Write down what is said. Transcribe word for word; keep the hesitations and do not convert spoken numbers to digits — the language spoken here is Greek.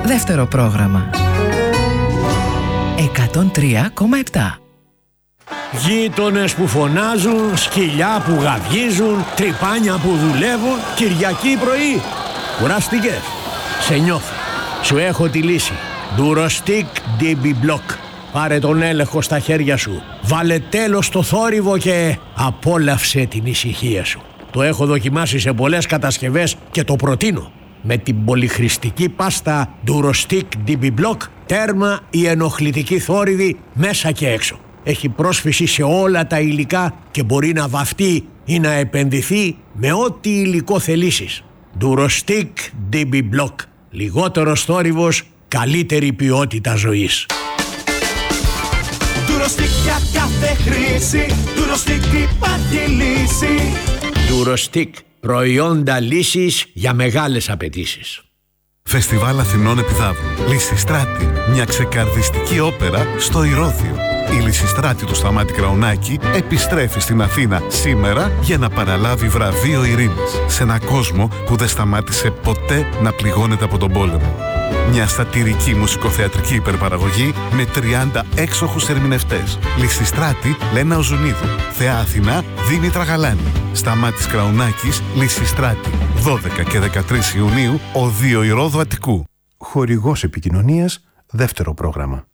δεύτερο πρόγραμμα. εκατόν τρία κόμμα επτά. Γείτονες που φωνάζουν, σκυλιά που γαβγίζουν, τρυπάνια που δουλεύουν, Κυριακή πρωί. Κουράστηκες? Σε νιώθω. Σου έχω τη λύση. Durostic ντι μπι Block. Πάρε τον έλεγχο στα χέρια σου. Βάλε τέλος στο θόρυβο και απόλαυσε την ησυχία σου. Το έχω δοκιμάσει σε πολλές κατασκευές και το προτείνω. Με την πολυχρηστική πάστα Durostic ντι μπι Block, τέρμα η ενοχλητική θόρυβη μέσα και έξω. Έχει πρόσφυση σε όλα τα υλικά και μπορεί να βαφτεί ή να επενδυθεί με ό,τι υλικό θελήσεις. Durostic ντι μπι Block. Λιγότερος θόρυβος, καλύτερη ποιότητα ζωής. Durostic για κάθε χρήση, Durostic υπάρχει λύση. Durostic, προϊόντα λύσης για μεγάλες απαιτήσεις. Φεστιβάλ Αθηνών Επιδαύρου. Λυσιστράτη, μια ξεκαρδιστική όπερα στο Ηρώδειο. Η Λυσιστράτη του Σταμάτη Κραουνάκη επιστρέφει στην Αθήνα σήμερα για να παραλάβει βραβείο ειρήνης σε έναν κόσμο που δεν σταμάτησε ποτέ να πληγώνεται από τον πόλεμο. Μια σατιρική μουσικοθεατρική υπερπαραγωγή με τριάντα έξοχους ερμηνευτές. Λυσιστράτη, Λένα Οζουνίδου. Θεά Αθηνά, Δήμητρα Γαλάνη. Σταμάτης Κραουνάκης, Λυσιστράτη. δώδεκα και δεκατρείς Ιουνίου, Οδείο Ηρώδου Αττικού. Χορηγός επικοινωνίας, δεύτερο πρόγραμμα.